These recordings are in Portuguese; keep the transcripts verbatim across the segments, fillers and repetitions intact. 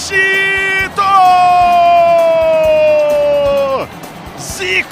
Egito! Zico!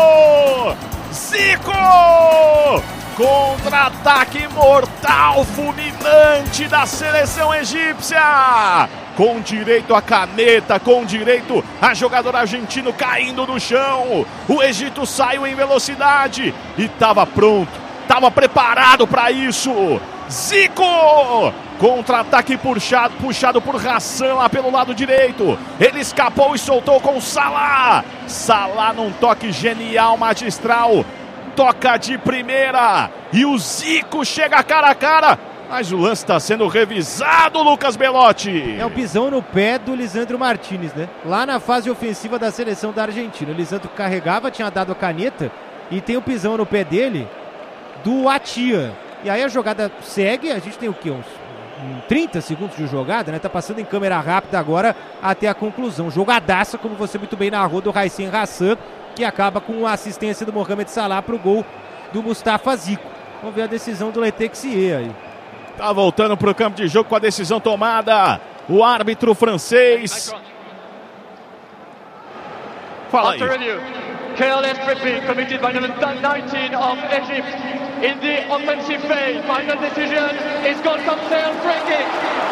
Zico! Contra-ataque mortal, fulminante da seleção egípcia! Com direito à caneta, com direito a jogador argentino caindo no chão. O Egito saiu em velocidade e estava pronto, estava preparado para isso. Zico! Contra-ataque puxado, puxado por Hassan lá pelo lado direito. Ele escapou e soltou com Salah. Salah num toque genial, magistral. Toca de primeira. E o Zico chega cara a cara. Mas o lance está sendo revisado, Lucas Belotti. É o pisão no pé do Lisandro Martínez, né? Lá na fase ofensiva da seleção da Argentina. O Lisandro carregava, tinha dado a caneta. E tem o pisão no pé dele do Atia. E aí a jogada segue. A gente tem o quê? Uns trinta segundos de jogada, né? Tá passando em câmera rápida agora até a conclusão. Jogadaça, como você muito bem narrou, do Raicen Hassan, que acaba com a assistência do Mohamed Salah pro gol do Mustafa Zico. Vamos ver a decisão do Letexier aí. Tá voltando pro campo de jogo com a decisão tomada. O árbitro francês. Fala aí. Careless tripping committed by number nineteen of Egypt in the offensive phase. Final decision is going to say on free kick.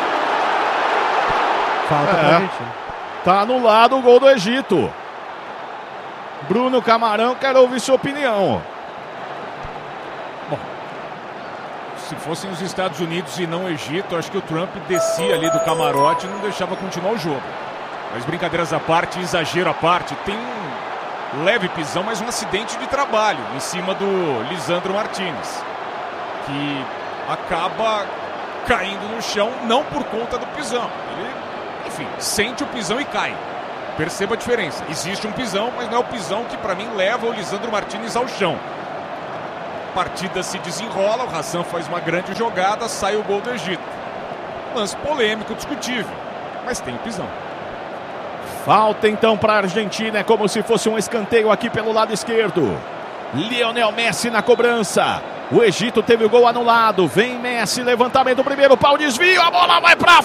Falta é, pra Argentina. Tá anulado o gol do Egito. Bruno Camarão, quero ouvir sua opinião. Bom, se fossem os Estados Unidos e não o Egito, acho que o Trump descia ali do camarote e não deixava continuar o jogo. Mas brincadeiras à parte, exagero à parte, tem um leve pisão, mas um acidente de trabalho em cima do Lisandro Martínez, que acaba caindo no chão não por conta do pisão. Ele, enfim, sente o pisão e cai. Perceba a diferença. Existe um pisão, mas não é o pisão que para mim leva o Lisandro Martínez ao chão. A partida se desenrola, o Hassan faz uma grande jogada, sai o gol do Egito. Lance polêmico, discutível, mas tem o pisão. Falta então para a Argentina, é como se fosse um escanteio aqui pelo lado esquerdo. Lionel Messi na cobrança. O Egito teve o gol anulado. Vem Messi, levantamento, primeiro pau, desvio, a bola vai para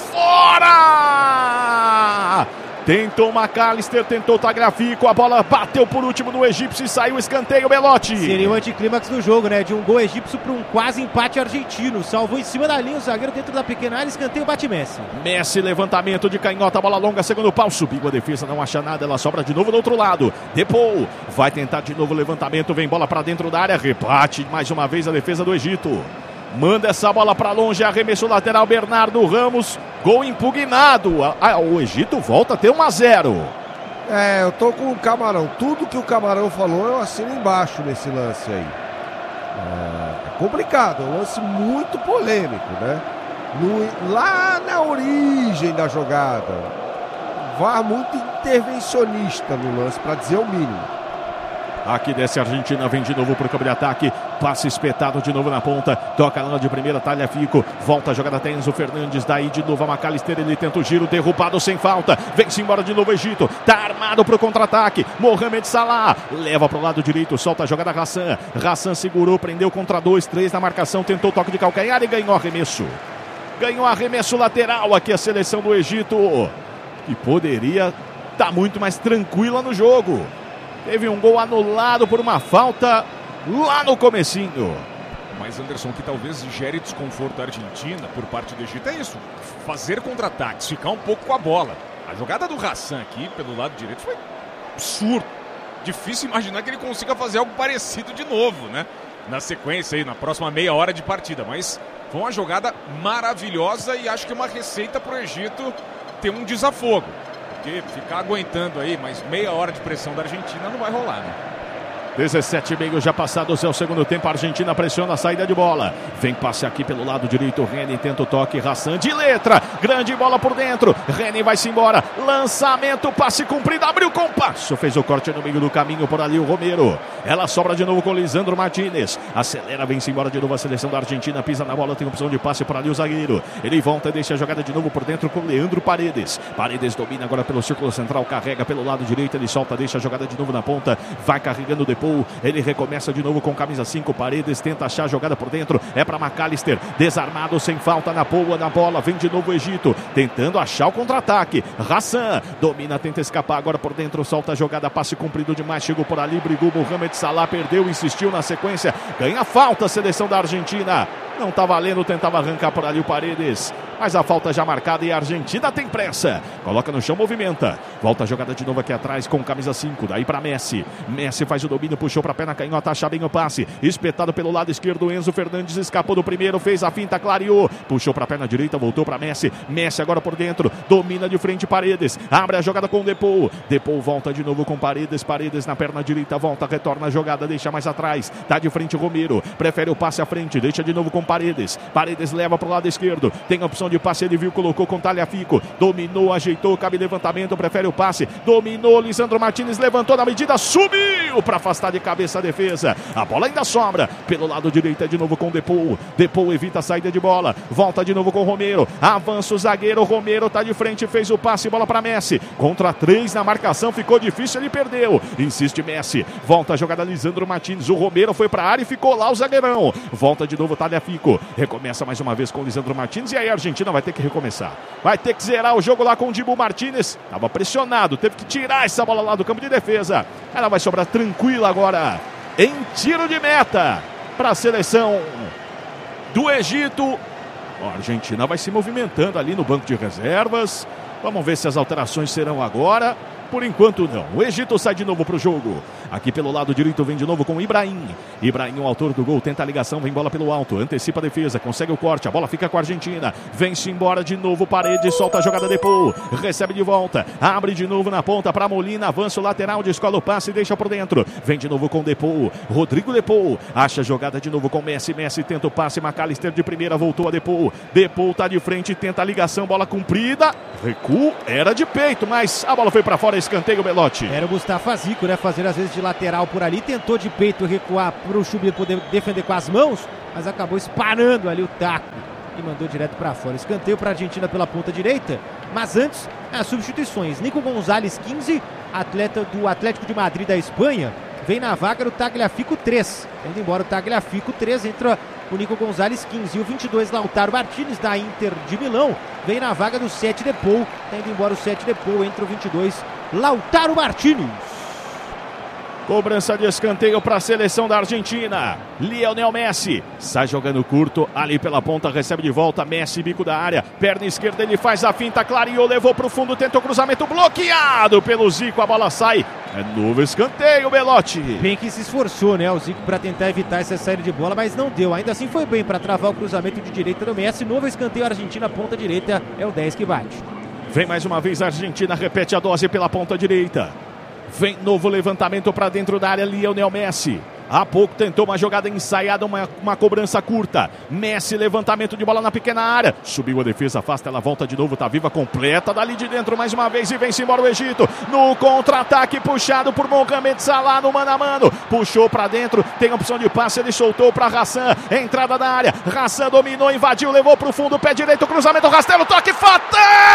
fora! Tentou o McAllister, tentou o Tagliafico, a bola bateu por último no egípcio e saiu o escanteio, Belotti. Seria o anticlímax do jogo, né? De um gol egípcio para um quase empate argentino. Salvou em cima da linha o zagueiro dentro da pequena área, escanteio, bate Messi. Messi, levantamento de canhota, bola longa, segundo pau, subiu a defesa, não acha nada, ela sobra de novo do outro lado. Depou, vai tentar de novo o levantamento, vem bola para dentro da área, rebate mais uma vez a defesa do Egito. Manda essa bola para longe, arremesso lateral, Bernardo Ramos, gol impugnado. Ah, o Egito volta a ter um a zero. É, eu tô com o Camarão. Tudo que o Camarão falou eu assino embaixo nesse lance aí. É, é complicado, é um lance muito polêmico, né? No, lá na origem da jogada, V A R muito intervencionista no lance, para dizer o mínimo. Aqui desce a Argentina, vem de novo para o campo de ataque, passe espetado de novo na ponta, toca lá de primeira, Tagliafico, volta a jogada até Enzo Fernandes, daí de novo a McAllister, ele tenta o giro, derrubado sem falta, vem-se embora de novo o Egito, tá armado para o contra-ataque, Mohamed Salah, leva para o lado direito, solta a jogada Hassan, Hassan segurou, prendeu contra dois, três na marcação, tentou o toque de calcanhar e ganhou arremesso, ganhou arremesso lateral aqui a seleção do Egito, que poderia estar muito mais tranquila no jogo. Teve um gol anulado por uma falta lá no comecinho. Mas, Anderson, que talvez gere desconforto à Argentina por parte do Egito é isso. Fazer contra-ataques, ficar um pouco com a bola. A jogada do Hassan aqui pelo lado direito foi absurdo. Difícil imaginar que ele consiga fazer algo parecido de novo, né? Na sequência aí, na próxima meia hora de partida. Mas foi uma jogada maravilhosa e acho que uma receita para o Egito ter um desafogo. Porque ficar aguentando aí mais meia hora de pressão da Argentina não vai rolar, né? dezessete e meio já passados, é o segundo tempo, a Argentina pressiona a saída de bola, vem passe aqui pelo lado direito, Reni tenta o toque, Hassan de letra, grande bola por dentro, Reni vai-se embora, lançamento, passe cumprido, abriu com passo, fez o corte no meio do caminho, por ali o Romero, ela sobra de novo com o Lisandro Martínez, acelera, vem-se embora de novo a seleção da Argentina, pisa na bola, tem opção de passe por ali o zagueiro, ele volta e deixa a jogada de novo por dentro com o Leandro Paredes, Paredes domina agora pelo círculo central, carrega pelo lado direito, ele solta, deixa a jogada de novo na ponta, vai carregando depois Depou, ele recomeça de novo com camisa cinco, Paredes tenta achar a jogada por dentro, é para McAllister, desarmado, sem falta, na boa, na bola, vem de novo o Egito, tentando achar o contra-ataque, Hassan, domina, tenta escapar agora por dentro, solta a jogada, passe cumprido demais, chegou por ali, brigou, Mohamed Salah, perdeu, insistiu na sequência, ganha falta a seleção da Argentina. Não tá valendo, tentava arrancar por ali o Paredes, mas a falta já marcada e a Argentina tem pressa. Coloca no chão, movimenta. Volta a jogada de novo aqui atrás com camisa cinco, daí para Messi. Messi faz o domínio, puxou para a perna canhota, acha bem o passe. Espetado pelo lado esquerdo, Enzo Fernandes escapou do primeiro, fez a finta, clareou. Puxou para a perna direita, voltou para Messi. Messi agora por dentro, domina de frente Paredes. Abre a jogada com o Depou. Depou volta de novo com Paredes. Paredes na perna direita, volta, retorna a jogada, deixa mais atrás. Tá de frente o Romero, prefere o passe à frente, deixa de novo com Paredes. Paredes leva para o lado esquerdo. Tem a opção de passe, ele viu, colocou com Tagliafico. Dominou, ajeitou, cabe levantamento, prefere o passe. Dominou, Lisandro Martinez levantou na medida, subiu para afastar de cabeça a defesa. A bola ainda sobra pelo lado direito, é de novo com Depou. Depou evita a saída de bola. Volta de novo com Romero. Avança o zagueiro, Romero tá de frente, fez o passe, bola para Messi. Contra três na marcação, ficou difícil, ele perdeu. Insiste Messi. Volta a jogada Lisandro Martinez. O Romero foi para a área e ficou lá o zagueirão. Volta de novo Tagliafico. Recomeça mais uma vez com o Lisandro Martinez e aí a Argentina vai ter que recomeçar. Vai ter que zerar o jogo lá com o Dibu Martinez. Estava pressionado, teve que tirar essa bola lá do campo de defesa. Ela vai sobrar tranquila agora em tiro de meta para a seleção do Egito. A Argentina vai se movimentando ali no banco de reservas. Vamos ver se as alterações serão agora. Por enquanto não. O Egito sai de novo para o jogo. Aqui pelo lado direito vem de novo com Ibrahim. Ibrahim, o autor do gol, tenta a ligação, vem bola pelo alto, antecipa a defesa, consegue o corte, a bola fica com a Argentina. Vem-se embora de novo, Paredes, solta a jogada Depou, recebe de volta, abre de novo na ponta para Molina, avança o lateral, descola o passe e deixa por dentro. Vem de novo com Depou, Rodrigo Depou, acha a jogada de novo com Messi, Messi tenta o passe, McAllister de primeira, voltou a Depou. Depou tá de frente, tenta a ligação, bola cumprida, recuo, era de peito, mas a bola foi para fora. Escanteio, Belotti. Era o Mustafa Zico, né? Fazer às vezes de lateral por ali. Tentou de peito recuar para o Chubir poder defender com as mãos, mas acabou esparando ali o taco e mandou direto para fora. Escanteio para a Argentina pela ponta direita. Mas antes, as substituições. Nico Gonzalez, quinze, atleta do Atlético de Madrid da Espanha. Vem na vaga do Tagliafico, três. Indo embora o Tagliafico, três. Entra o Nico Gonzalez, quinze. E o vinte e dois, Lautaro Martinez, da Inter de Milão. Vem na vaga do sete, Depou. Tá indo embora o sete, Depou. Entra o vinte e dois, Lautaro Martinez. Cobrança de escanteio para a seleção da Argentina. Lionel Messi sai jogando curto ali pela ponta, recebe de volta. Messi, bico da área, perna esquerda, ele faz a finta, clareou, levou para o fundo, tentou cruzamento, bloqueado pelo Zico, a bola sai. É novo escanteio, Belotti. Bem que se esforçou, né, o Zico, para tentar evitar essa saída de bola, mas não deu. Ainda assim foi bem para travar o cruzamento de direita do Messi. Novo escanteio, Argentina, ponta direita, é o dez que bate. Vem mais uma vez a Argentina, repete a dose pela ponta direita. Vem novo levantamento para dentro da área, Lionel Messi. Há pouco tentou uma jogada ensaiada, uma, uma cobrança curta. Messi, levantamento de bola na pequena área. Subiu a defesa, afasta, ela volta de novo, tá viva, completa dali de dentro mais uma vez e vem-se embora o Egito. No contra-ataque puxado por Mohamed Salah no mano a mano. Puxou para dentro, tem opção de passe, ele soltou para Hassan. Entrada da área, Hassan dominou, invadiu, levou para o fundo, pé direito, cruzamento, Rastelo, toque fatal!